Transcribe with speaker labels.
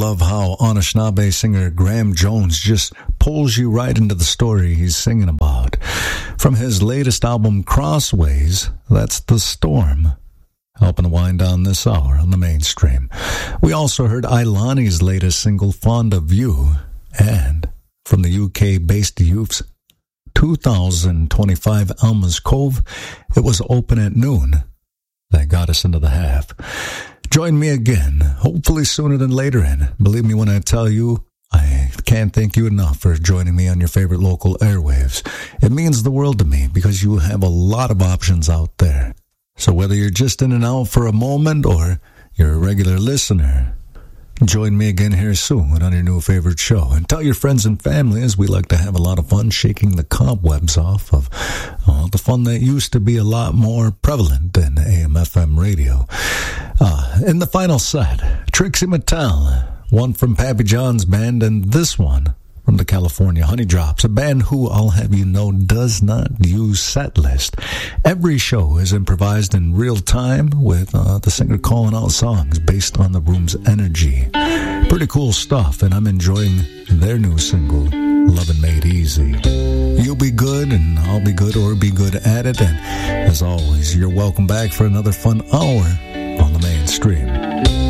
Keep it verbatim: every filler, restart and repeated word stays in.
Speaker 1: love how Anishinaabe singer Graham Jones just pulls you right into the story he's singing about. From his latest album, Crossways, that's The Storm, helping to wind down this hour on the mainstream. We also heard Ilani's latest single, Fond of You, and from the U K-based Youths, two thousand twenty-five Alma's Cove, it was Open at Noon. That got us into the half. Join me again, hopefully sooner than later, and believe me when I tell you, I can't thank you enough for joining me on your favorite local airwaves. It means the world to me because you have a lot of options out there. So whether you're just in and out for a moment or you're a regular listener, join me again here soon on your new favorite show. And tell your friends and family, as we like to have a lot of fun shaking the cobwebs off of uh, the fun that used to be a lot more prevalent in A M F M radio. Uh, in the final set, Trixie Mattel, one from Pappy John's band, and this one from the California Honey Drops, a band who, I'll have you know, does not use set list. Every show is improvised in real time with uh, the singer calling out songs based on the room's energy. Pretty cool stuff, and I'm enjoying their new single, Lovin' Made Easy. You'll be good, and I'll be good, or be good at it, and as always, you're welcome back for another fun hour on the mainstream.